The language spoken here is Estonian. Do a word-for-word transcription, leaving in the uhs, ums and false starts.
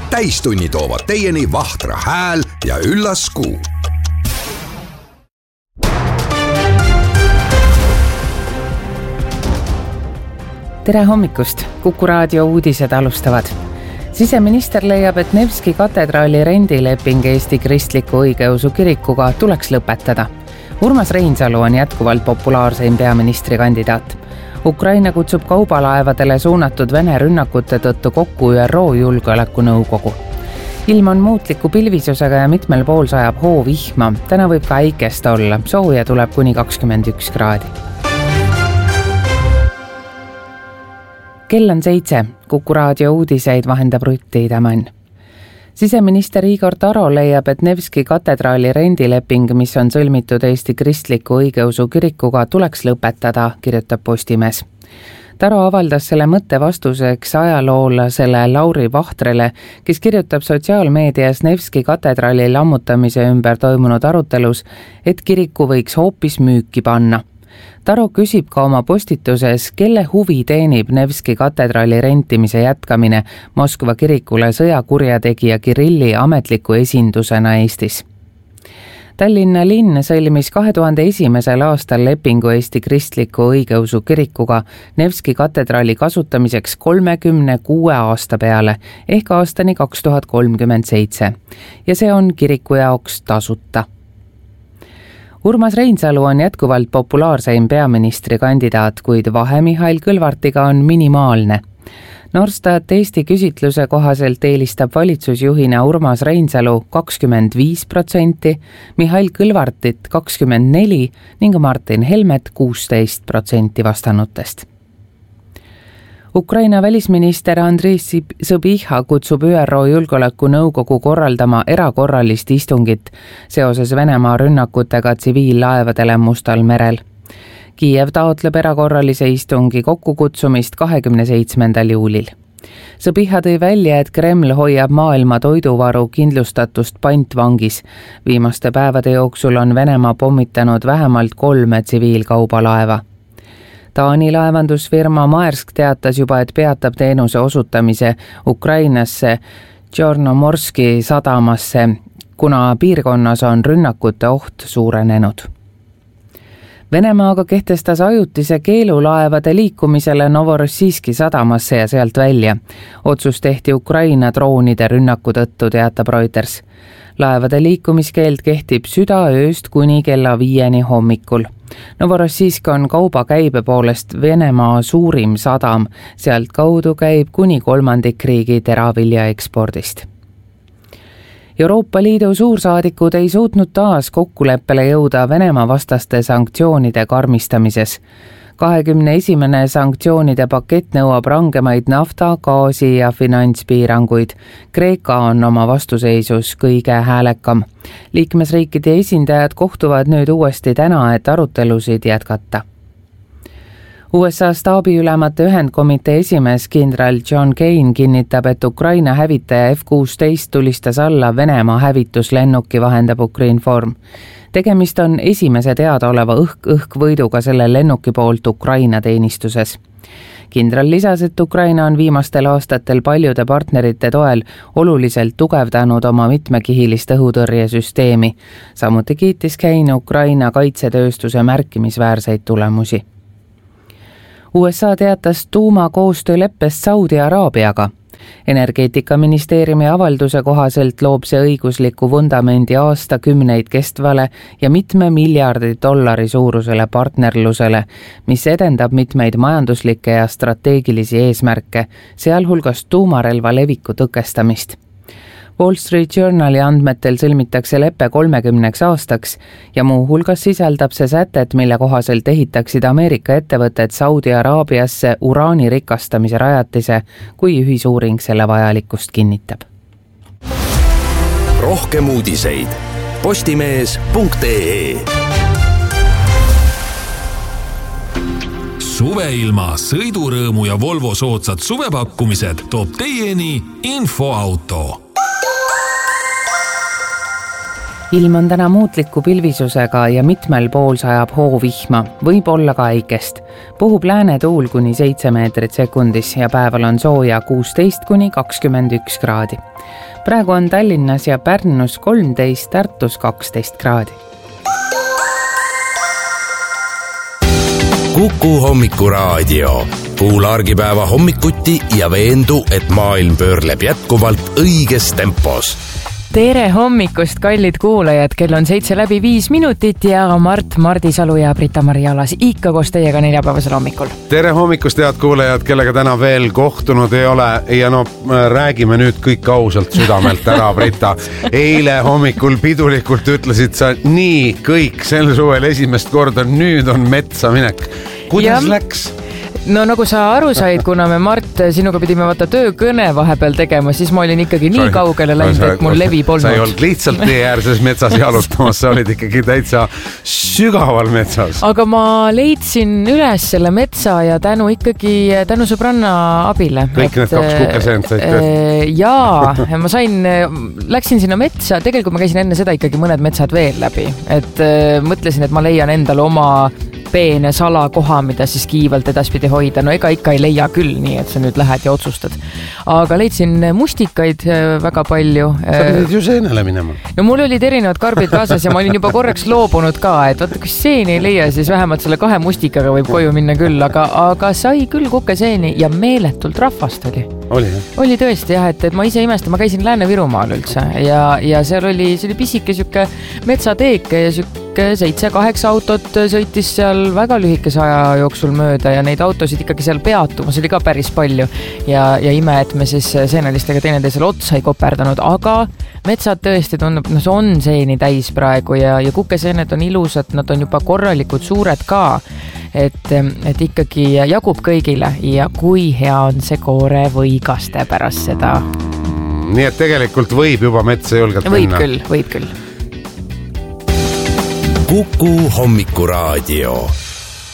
täistunni toovad teieni Vahtra hääl ja üllas kuu. Tere hommikust! Kuku raadio uudised alustavad. Siseminister leiab, et Nevski katedraali rendileping Eesti Kristliku Õigeusu Kirikuga tuleks lõpetada. Urmas Reinsalu on jätkuvalt populaarseim peaministrikandidaat. Ukraina kutsub kaubalaevadele suunatud Vene rünnakute tõttu kokku Ü R O julgeolekunõukogu. Ilm on muutliku pilvisusega ja mitmel pool sajab hoo vihma. Täna võib ka äikest olla. Sooja tuleb kuni kakskümmend üks kraadi. Kell on seitse. Kuku raadio uudiseid vahendab Rutti Idamann. Siseminister Igor Taro leiab, et Nevski katedraali rendileping, mis on sõlmitud Eesti Kristliku Õigeusu Kirikuga, tuleks lõpetada, kirjutab Postimees. Taro avaldas selle mõtte vastuseks ajaloolasele Lauri Vahtrele, kes kirjutab sotsiaalmeedias Nevski katedraali lammutamise ümber toimunud arutelus, et kiriku võiks hoopis müüki panna. Taro küsib ka oma postituses, kelle huvi teenib Nevski katedraali rentimise jätkamine Moskva kirikule sõjakurjategija Kirilli ametliku esindusena Eestis. Tallinna linn sõlmis kahe tuhande esimesel aastal lepingu Eesti Kristliku Õigeusu Kirikuga Nevski katedraali kasutamiseks kolmekümne kuue aasta peale ehk aastani kaks tuhat kolmkümmend seitse ja see on kiriku jaoks tasuta. Urmas Reinsalu on jätkuvalt populaarseim peaministrikandidaat, kuid vahe Mihhail Kõlvartiga on minimaalne. Norstat Eesti küsitluse kohaselt eelistab valitsusjuhina Urmas Reinsalu kakskümmend viis protsenti, Mihhail Kõlvartit kakskümmend neli ning Martin Helmet kuusteist protsenti vastanutest. Ukraina välisminister Andrei Sõbiha kutsub Ü R O julgeolekunõukogu korraldama erakorralist istungit seoses Venemaa rünnakutega tsiviillaevadele Mustal merel. Kiiev taotleb erakorralise istungi kokkukutsumist kahekümne seitsmendal juulil. Sõbiha tõi välja, et Kreml hoiab maailma toiduvaru kindlustatust pantvangis. Viimaste päevade jooksul on Venemaa pommitanud vähemalt kolme tsiviilkaubalaeva. Taani laevandusfirma Maersk teatas juba, et peatab teenuse osutamise Ukrainasse Tšornomorski sadamasse, kuna piirkonnas on rünnakute oht suurenenud. Venemaa aga kehtestas ajutise keelu laevade liikumisele Novorossijski sadamasse ja sealt välja. Otsus tehti Ukraina droonide rünnaku tõttu, teatab Reuters. Laevade liikumiskeeld kehtib südaööst kuni kella viieni hommikul. Novorossijsk on kauba käibe poolest Venemaa suurim sadam, sealt kaudu käib kuni kolmandik riigi teravilja ekspordist. Euroopa Liidu suursaadikud ei suutnud taas kokkuleppele jõuda Venemaa vastaste sanktsioonide karmistamises. kahekümne esimene sanktsioonide pakett nõuab rangemaid nafta, gaasi ja finantspiiranguid. Kreeka on oma vastuseisus kõige häälekam. Liikmesriikide esindajad kohtuvad nüüd uuesti täna, et arutelusid jätkata. U S A staabiülemate ühendkomitee esimees kindral John Kane kinnitab, et Ukraina hävitaja F kuusteist tulistas alla Venemaa hävituslennuki, vahendab Ukrinform. Tegemist on esimese teadaoleva õhk-õhk-võiduga selle lennuki poolt Ukraina teenistuses. Kindral lisas, et Ukraina on viimastel aastatel paljude partnerite toel oluliselt tugevdanud oma mitmekihilist õhutõrjesüsteemi. Samuti kiitis Kane Ukraina kaitsetööstuse märkimisväärseid tulemusi. U S A teatas tuumakoostööleppest Saudi Araabiaga. Energeetikaministeeriumi avalduse kohaselt loob see õigusliku vundamendi aastakümneid kestvale ja mitme miljardi dollari suurusele partnerlusele, mis edendab mitmeid majanduslikke ja strateegilisi eesmärke, sealhulgas tuumarelva leviku tõkestamist. Wall Street Journali andmetel sõlmitakse leppe kolmekümneks aastaks ja muu hulgas sisaldab see sätet, mille kohaselt ehitaksid Ameerika ettevõtted Saudi Araabiasse uraani rikastamise rajatise, kui ühisuuring selle vajalikkust kinnitab. Rohkem uudiseid postimees punkt ee. Suveilma, sõidurõõmu ja Volvo soodsad suvepakkumised toob teieni Infoauto. ilm on täna muutliku pilvisusega ja mitmel pool sajab hoovihma, võib olla ka äikest. Puhub lääne tuul kuni seitse meetrit sekundis ja päeval on sooja kuusteist kuni kakskümmend üks kraadi. Praegu on Tallinnas ja Pärnus kolmteist, Tartus kaksteist kraadi. Kuku hommikuraadio. Kuula argipäeva hommikuti ja veendu, et maailm pöörleb jätkuvalt õiges tempos. Tere hommikust, kallid kuulajad, kell on seitse läbi viis minutit ja Mart, Mardi Salu ja Brita-Mari Alas ikka koos teiega neljapäevasel hommikul. Tere hommikust, head kuulajad, kellega täna veel kohtunud ei ole ja no räägime nüüd kõik ausalt südamelt ära, Brita. Eile hommikul pidulikult ütlesid sa nii kõik sel suvel esimest korda, nüüd on metsa minek. Kuidas ja. läks? No nagu sa aru said, kuna me Mart sinuga pidime vaata töökõne vahepeal tegema, siis ma olin ikkagi nii kaugele läinud, et mul levi polnud. Sa ei olnud lihtsalt tee äärses metsas jalutamas, sa olid ikkagi täitsa sügaval metsas. Aga ma leidsin üles selle metsa ja tänu ikkagi, tänu sõbranna abile. Kõik et, need kaks kukkeseent said tööd. Jaa, ma sain, läksin sinna metsa, tegelikult ma käisin enne seda ikkagi mõned metsad veel läbi. Et mõtlesin, et ma leian endale oma peene salakoha, mida siis kiivalt edaspidi hoida. No ega ikka ei leia küll nii, et sa nüüd lähed ja otsustad. Aga leidsin mustikaid väga palju. Sa pidid ju seenele minema. No mul olid erinevad karbid kaasas ja ma olin juba korraks loobunud ka, et vaata, kui seeni ei leia, siis vähemalt selle kahe mustikaga võib koju minna küll, aga, aga sai küll kukeseeni ja meeletult rahvast oli. Oli, jah? Oli tõesti, jah, et, et ma ise imestan, ma käisin Lääne-Virumaal üldse ja, ja seal oli, see oli pisike süke metsateeke ja süke seitse-kaheksa autot sõitis seal väga lühikese aja jooksul mööda ja neid autosid ikkagi seal peatumas oli ka päris palju ja, ja ime, et me siis seenelistega teineteisel otsa ei koperdanud, aga metsad tõesti tundub, no see on seeni täis praegu ja, ja kukeseened on ilusad, nad on juba korralikud suured ka, et, et ikkagi jagub kõigile ja kui hea on see koore võigaste pärast seda. Nii et tegelikult võib juba metsa julgelt võib minna. Küll, võib küll. Kuku hommikuraadio.